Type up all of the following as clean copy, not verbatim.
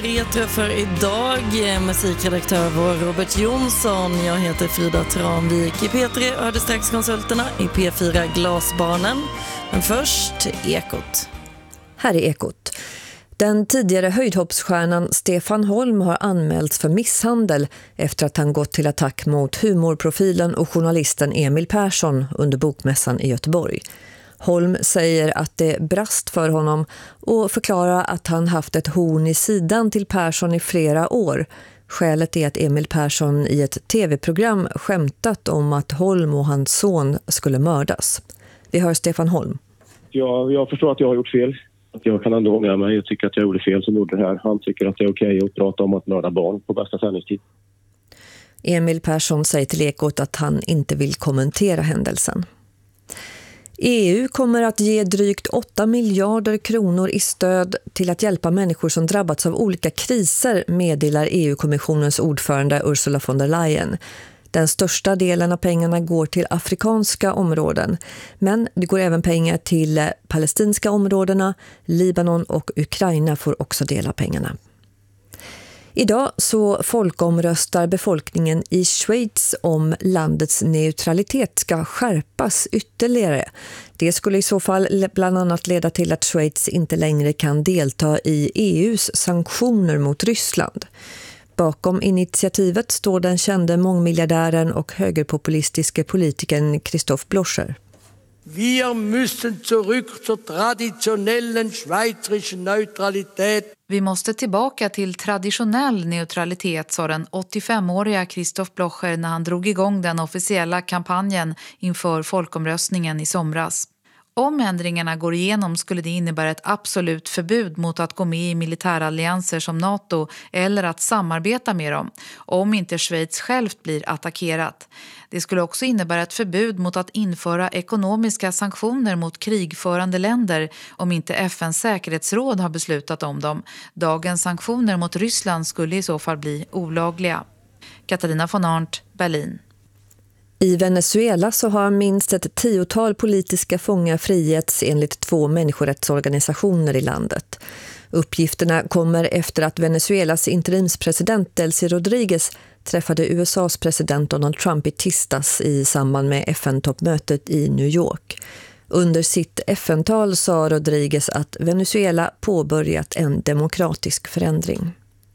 Retro för idag, musikredaktör var Robert Jonsson. Jag heter Frida Tranvik. I P3 hörde strax konsulterna, i P4 Glasbarnen. Men först Ekot. Här är Ekot. Den tidigare höjdhoppsstjärnan Stefan Holm har anmälts för misshandel efter att han gått till attack mot humorprofilen och journalisten Emil Persson under bokmässan i Göteborg. Holm säger att det brast för honom och förklarar att han haft ett horn i sidan till Persson i flera år. Skälet är att Emil Persson i ett tv-program skämtat om att Holm och hans son skulle mördas. Vi hör Stefan Holm. Jag förstår att jag har gjort fel. Att jag kan ändå ångra mig. Jag tycker att jag gjorde fel som gjorde det här. Han tycker att det är okej att prata om att mörda barn på bästa sändningstid. Emil Persson säger till Ekot att han inte vill kommentera händelsen. EU kommer att ge drygt 8 miljarder kronor i stöd till att hjälpa människor som drabbats av olika kriser, meddelar EU-kommissionens ordförande Ursula von der Leyen. Den största delen av pengarna går till afrikanska områden, men det går även pengar till palestinska områdena. Libanon och Ukraina får också del av pengarna. Idag så folkomröstar befolkningen i Schweiz om landets neutralitet ska skärpas ytterligare. Det skulle i så fall bland annat leda till att Schweiz inte längre kan delta i EUs sanktioner mot Ryssland. Bakom initiativet står den kände mångmiljardären och högerpopulistiske politikern Christoph Blocher. Wir müssen zurück zur traditionellen schweizerischen Neutralität. Vi måste tillbaka till traditionell neutralitet, sa den 85-åriga Christoph Blocher när han drog igång den officiella kampanjen inför folkomröstningen i somras. Om ändringarna går igenom skulle det innebära ett absolut förbud mot att gå med i militärallianser som NATO eller att samarbeta med dem, om inte Schweiz självt blir attackerat. Det skulle också innebära ett förbud mot att införa ekonomiska sanktioner mot krigförande länder om inte FNs säkerhetsråd har beslutat om dem. Dagens sanktioner mot Ryssland skulle i så fall bli olagliga. Katarina von Arndt, Berlin. I Venezuela så har minst ett 10-tal politiska fångar frigetts enligt 2 människorättsorganisationer i landet. Uppgifterna kommer efter att Venezuelas interimspresident Delcy Rodriguez träffade USAs president Donald Trump i tisdags i samband med FN-toppmötet i New York. Under sitt FN-tal sa Rodriguez att Venezuela påbörjat en demokratisk förändring.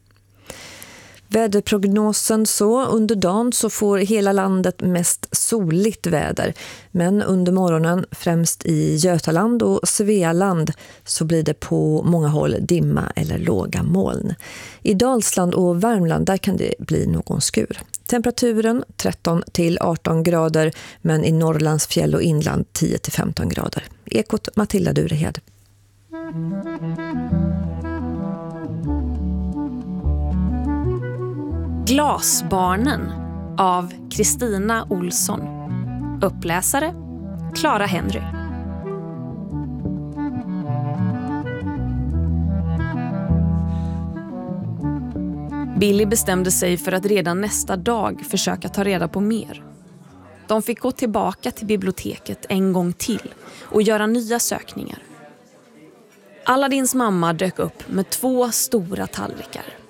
Väderprognosen så under dagen så får hela landet mest soligt väder. Men under morgonen, främst i Götaland och Svealand, så blir det på många håll dimma eller låga moln. I Dalsland och Värmland där kan det bli någon skur. Temperaturen 13 till 18 grader, men i Norrlands fjäll och inland 10 till 15 grader. Ekot Matilda Durehed. Glasbarnen av Kristina Olsson. Uppläsare Clara Henry. Billy bestämde sig för att redan nästa dag försöka ta reda på mer. De fick gå tillbaka till biblioteket en gång till och göra nya sökningar. Aladdins mamma dök upp med 2 stora tallrikar.